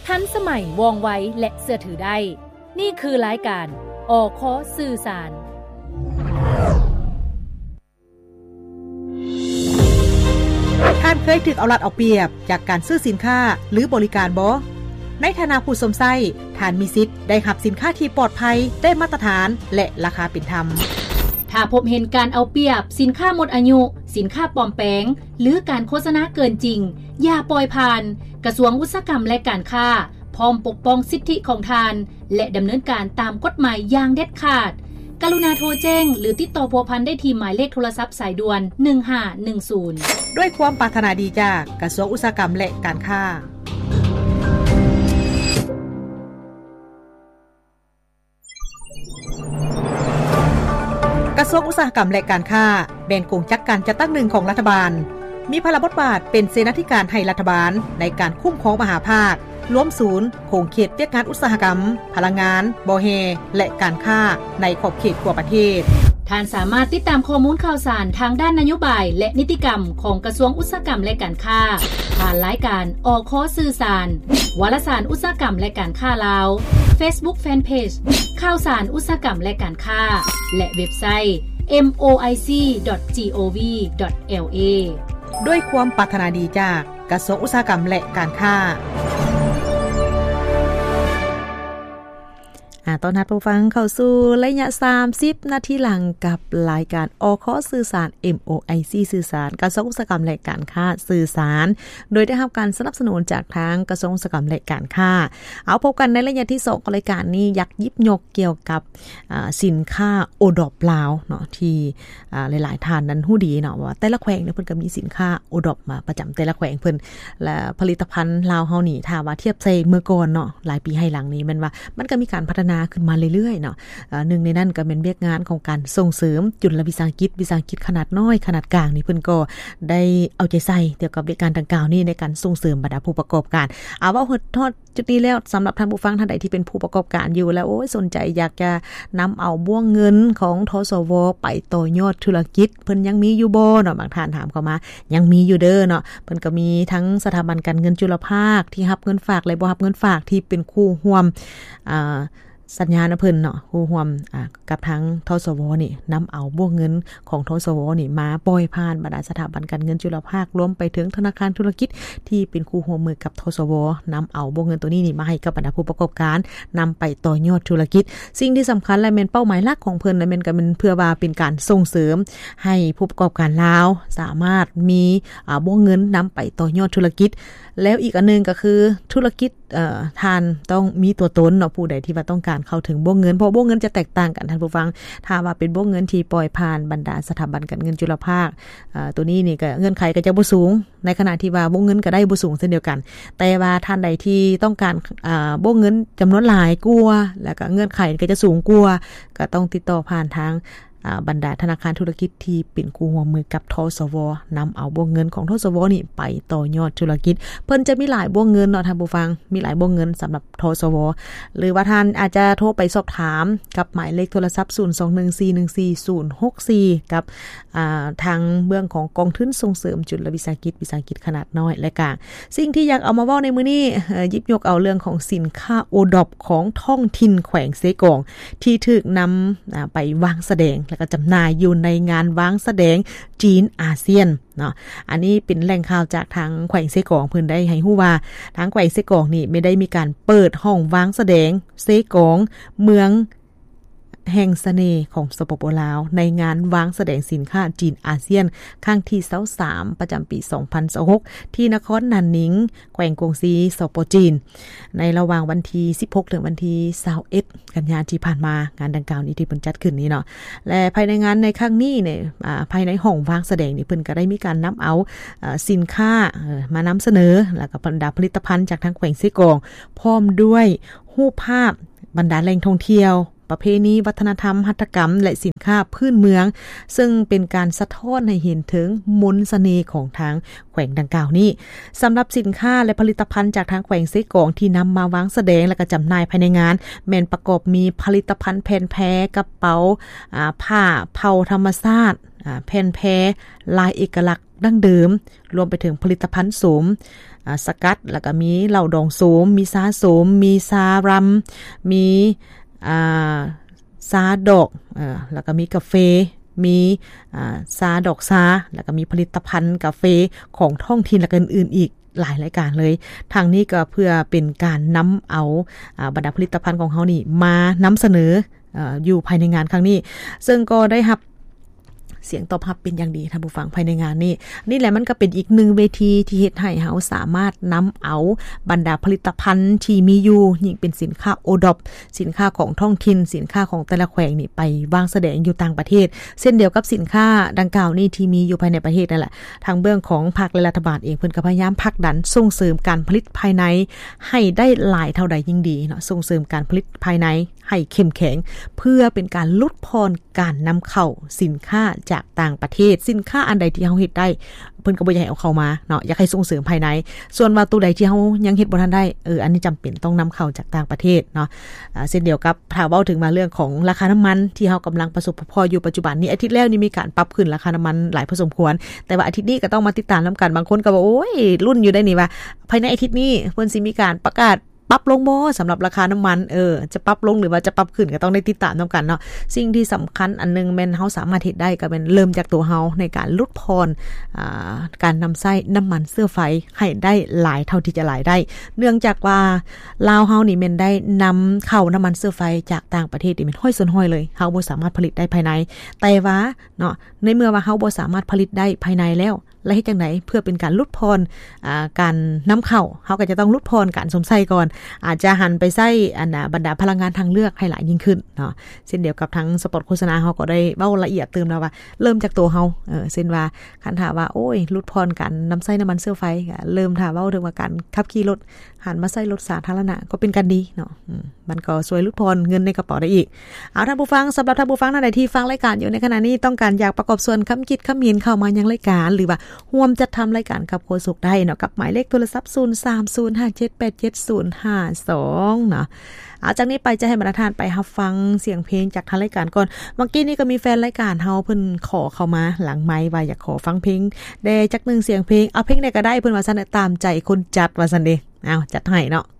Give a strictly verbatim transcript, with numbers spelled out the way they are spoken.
ทันสมัยว่องไวและเชื่อถือได้นี่คือรายการอคสื่อสารท่านเคยถูกเอารัดเอาเปรียบจากการซื้อสินค้าหรือบริการบ่ในฐานะผู้สมไส้ท่านมีสิทธิ์ได้รับสินค้าที่ปลอดภัยได้มาตรฐานและราคาเป็นธรรมถ้าพบเห็นการเอาเปรียบสินค้าหมดอายุสินค้าปลอมแปลงหรือการโฆษณาเกินจริงอย่าปล่อยผ่านกระทรวงอุตสาหกรรมและการค้าพร้อมปกป้องสิทธิของทานและดำเนินการตามกฎหมายอย่างเด็ดขาดกรุณาโทรแจ้งหรือติดต่อพัวพันได้ที่หมายเลขโทรศัพท์สายด่วนหนึ่งห้าหนึ่งศูนย์ด้วยความปรารถนาดีจากกระทรวงอุตสาหกรรมและการค้ากระทรวงอุตสาหกรรมและการค้าแบ่งกงจักการจัดตั้งหนึ่งของรัฐบาลมีภาระบทบาทเป็นเสนาธิการให้รัฐบาลในการคุ้มครองมหาภาครวมศูนย์โครงเขตเวียกงานอุตสาหกรรมพลังงานบ่อแฮและการค้าในขอบเขตทั่วประเทศท่านสามารถติดตามข้อมูลข่าวสารทางด้านนโยบายและนิติกรรมของกระทรวงอุตสาหกรรมและการค้าผ่านรายการอคสื่อสารวารสารอุตสาหกรรมและการค้าลาว Facebook Fanpage ข่าวสารอุตสาหกรรมและการค้าและเว็บไซต์ เอ็ม โอ ไอ ซี ดอท จี โอ วี ดอท แอล เอด้วยความปรารถนาดีจากกระทรวงอุตสาหกรรมและการค้าอ่าตอนนัดผู้ฟังเข้าสู่ระยะสามสิบนาทีหลังกับรายการอคสื่อสาร เอ็ม โอ ไอ ซี สื่อสารกระทรวงอุตสาหกรรมและการค้าสื่อสารโดยได้รับการสนับสนุนจากทางกระทรวงอุตสาหกรรมและการค้าเอาพบกันในระยะที่สองของรายการนี้อยากยิบยกเกี่ยวกับอ่าสินค้าโอดอปลาวเนาะที่อ่าหลายๆท่านนั้นฮู้ดีเนาะว่าแต่ละแขวงเนี่ยเพิ่นก็มีสินค้าโอดอปมาประจำแต่ละแขวงเพิ่นและผลิตภัณฑ์ลาวเฮานี่ถ้าว่าเทียบใส่เมื่อก่อนเนาะหลายปีให้หลังนี้มันว่ามันก็มีการพัฒนาขึ้นมาเรื่อยๆเนาะอ่าหนึ่งในนั้นก็เป็นเวียกงานของการส่งเสริมจุลวิสาหกิจวิสาหกิจขนาดน้อยขนาดกลางนี่เพิ่นก็ได้เอาใจใส่เกี่ยวกับเวียกงานดังกล่าวนี้ในการส่งเสริมบรรดาผู้ประกอบการเอาว่าทอดจุดนี้แล้วสำหรับท่านผู้ฟังท่านใดที่เป็นผู้ประกอบการอยู่แล้วโอ้ยสนใจอยากจะนำเอาบ่วงเงินของทสวไปต่อยอดธุรกิจเพิ่นยังมีอยู่บ่เนาะบางท่านถามเข้ามายังมีอยู่เด้อเนาะเพิ่นก็มีทั้งสถาบันการเงินจุลภาคที่รับเงินฝากและบ่รับเงินฝากที่เป็นคู่ร่วมอ่าสัญญาณเพิ่นเนาะคู่ร่วมอ่ากับทางทสวนี่นำเอาบ่วงเงินของทสวนี่มาปล่อยผ่านบรรดาสถาบันการเงินจุลภาครวมไปถึงธนาคารธุรกิจที่เป็นคู่ร่วมมือกับทสวนำเอาบ่วงเงินตัวนี้นี่มาให้กับบรรดาผู้ประกอบการนำไปต่อยอดธุรกิจสิ่งที่สำคัญและเป็นเป้าหมายหลักของเพิ่นและเป็นก็เป็นเพื่อว่าเป็นการส่งเสริมให้ผู้ประกอบการลาวสามารถมีอ่าบ่วงเงินนำไปต่อยอดธุรกิจแล้วอีกอันนึงก็คือธุรกิจเอ่อทานต้องมีตัวตนเนาะผู้ใดที่ว่าต้องการเข้าถึงบ่วงเงินเพราะบ่วงเงินจะแตกต่างกันท่านผู้ฟังถ้าว่าเป็นบ่วงเงินที่ปล่อยผ่านบรรดาสถาบันการเงินจุลภาคเอ่อตัวนี้นี่ก็เงื่อนไขก็จะบ่สูงในขณะที่ว่าบ่วงเงินก็ได้บ่สูงเช่นเดียวกันแต่ว่าท่านใดที่ต้องการอ่าบ่วงเงินจำนวนหลายกว่าแล้วก็เงื่อนไขก็จะสูงกว่าก็ต้องติดต่อผ่านทางบรรดาธนาคารธุรกิจที่เป็นคู่ร่วมมือกับทสวนำเอาบ่วงเงินของทสวนี่ไปต่อยอดธุรกิจเพิ่นจะมีหลายบ่วงเงินเนาะท่านผู้ฟังมีหลายบ่วงเงินสำหรับทสวหรือว่าท่านอาจจะโทรไปสอบถามกับหมายเลขโทรศัพท์ศูนย์ สอง หนึ่ง สี่ หนึ่ง สี่ ศูนย์ หก สี่กับอ่าทางเบื้องของกองทุนส่งเสริมจุลวิสาหกิจวิสาหกิจขนาดน้อยและกลางสิ่งที่อยากเอามาเว้าในมื้อนี้หยิบยกเอาเรื่องของสินค้าโอดอปของท้องถิ่นแขวงเซกองที่ถูกนำไปวางแสดงแล้วก็จำหน่ายอยู่ในงานวางแสดงจีนอาเซียนเนาะอันนี้เป็นแหล่งข่าวจากทางแขวงเซกองเพิ่นได้ให้ฮู้ว่าทางแขวงเซกองนี่ไม่ได้มีการเปิดห้องวางแสดงเซกองเมืองแห่งเสน่ห์ของสปป.ลาวในงานวางแสดงสินค้าจีนอาเซียนครั้งที่ยี่สิบสามประจำปีสองพันยี่สิบหกที่นครนันนิงแขวงกงซีสปป.จีนในระหว่างวันที่สิบหกถึงวันที่ยี่สิบเอ็ดกันยายนที่ผ่านมางานดังกล่าวนี้ที่เพิ่นจัดขึ้นนี้เนาะและภายในงานในครั้งนี้เนี่ยอ่าภายในห้องวางแสดงนี่เพิ่นก็ได้มีการนำเอาอ่าสินค้าเอ่อมานำเสนอแล้วก็บรรดาผลิตภัณฑ์จากทางแขวงเซกองพร้อมด้วยรูปภาพบรรดาแหล่งท่องเที่ยวประเพณีวัฒนธรรมหัตถกรรมและสินค้าพื้นเมืองซึ่งเป็นการสะท้อนให้เห็นถึงมนต์เสน่ห์ของทางแขวงดังกล่าวนี้สำหรับสินค้าและผลิตภัณฑ์จากทางแขวงเซกองที่นำมาวางแสดงและก็จำหน่ายภายในงานแม่นประกอบมีผลิตภัณฑ์แผ่นแพรกระเป๋าอ่าผ้าเผาธรรมชาติอ่าแผ่นแพรลายเอกลักษณ์ดั้งเดิมรวมไปถึงผลิตภัณฑ์โสมสกัดแล้วก็มีเหล้าดองโสมมีซาโสมมีซารัมมีอ่าซาดอกเอ่อแล้วก็มีกาแฟมีอ่าซาดอกซาแล้วก็มีผลิตภัณฑ์กาแฟของท้องถิ่นและอื่นๆอีกหลายรายการเลยทางนี้ก็เพื่อเป็นการนำเอาอ่าบรรดาผลิตภัณฑ์ของเฮานี่มานำเสนอเอ่ออยู่ภายในงานครั้งนี้ซึ่งก็ได้รับเสียงตอบรับเป็นอย่างดีท่านผู้ฟังภายในงานนี้นี่แหละมันก็เป็นอีกหนึ่งเวทีที่เฮ็ดให้เฮาสามารถนำเอาบรรดาผลิตภัณฑ์ที่มีอยู่ยิ่งเป็นสินค้าโอดอปสินค้าของท้องถิ่นสินค้าของแต่ละแขวงนี่ไปวางแสดงอยู่ต่างประเทศเช่นเดียวกับสินค้าดังกล่าวนี้ที่มีอยู่ภายในประเทศนั่นแหละทางเบื้องของภาคและรัฐบาลเองเพิ่นก็พยายามผลักดันส่งเสริมการผลิตภายในให้ได้หลายเท่าใดยิ่งดีเนาะส่งเสริมการผลิตภายในให้เข้มแข็งเพื่อเป็นการลดพรการนำเข้าสินค้าจากต่างประเทศสินค้าอันใดที่เฮาเฮ็ดได้เพิ่นก็บ่อยากให้เอาเข้ามาเนาะอยากให้ส่งเสริมภายในส่วนว่าตัวใดที่เฮายังเฮ็ดบ่ทันได้เอออันนี้จำเป็นต้องนำเข้าจากต่างประเทศเนาะอ่าเช่นเดียวกับถ้าเว้าถึงมาเรื่องของราคาน้ำมันที่เฮากำลังประสบพบอยู่ปัจจุบันนี้อาทิตย์แล้วนี่มีการปรับขึ้นราคาน้ำมันหลายพอสมควรแต่ว่าอาทิตย์นี้ก็ต้องมาติดตามนำกันบางคนก็บอกโอ้ยรุ่นอยู่ได้นี่ว่าภายในอาทิตย์นี้เพิ่นสิมีการประกาศปรับลงบ่สำหรับราคาน้ำมันเออจะปรับลงหรือว่าจะปรับขึ้นก็ต้องได้ติดตามนํกันเนาะสิ่งที่สำคัญอันนึงแม่นเฮาสามารถเฮ็ดได้ก็เป็นเริ่มจากตัวเฮาในการลดพรอ่าการนำใช้น้ำมันเสื้อไฟให้ได้หลายเท่าที่จะหลายได้เนื่องจากว่าลาวเฮานี่แม่นได้นำเข้าน้ำมันเสื้อไฟจากต่างประเทศนี่แม่นห้อยส่วนห้อยเลยเฮาบ่สามารถผลิตได้ภายในแต่ว่าเนาะในเมื่อว่าเฮาบ่สามารถผลิตได้ภายในแล้วและเฮ็ดจังได๋เพื่อเป็นการลดพรอ่าการนำเข้าเฮาก็จะต้องลดพรการสมใช้ก่อนอาจจะหันไปใช้อันน่ะบรรดาพลังงานทางเลือกให้หลายยิ่งขึ้นเนาะเช่นเดียวกับทั้งสปอตโฆษณาเฮาก็ได้เว้าละเอียดเติมแล้วว่าเริ่มจากตัวเฮาเออเช่นว่าคันถ้าว่าโอ้ยลดพรการนำใช้น้ำมันเสื้อไฟก็เริ่มถ้าเว้าถึงว่าการขับขี่รถหันมาใช้รถสาธารณะก็เป็นการดีเนาะอืมมันก็ช่วยลดพรเงินในกระเป๋าได้อีกเอาท่านผู้ฟังสำหรับท่านผู้ฟังท่านใดที่ฟังรายการอยู่ในขณะนี้ต้องการอยากประกอบส่วนคำคิดคำเห็นเข้ามายังรายการหรือว่าร่วมจัดทำรายการกับโฆษกได้เนาะกับหมายเลขโทรศัพท์ศูนย์ สาม ศูนย์ ห้า เจ็ด แปด เจ็ด ศูนย์ ห้า สองเนาะเอาจากนี้ไปจะให้บรรดาท่านไปรับฟังเสียงเพลงจากทางรายการก่อนเมื่อกี้นี้ก็มีแฟนรายการเฮาเพิ่นขอเข้ามาหลังไมค์ว่าอยากขอฟังเพลงได้จักหนึ่งเสียงเพลงเอาเพลงใดก็ได้เพิ่นว่าซั่นตามใจคนจัดว่าซั่นเด้อ้าวจัดให้เนาะ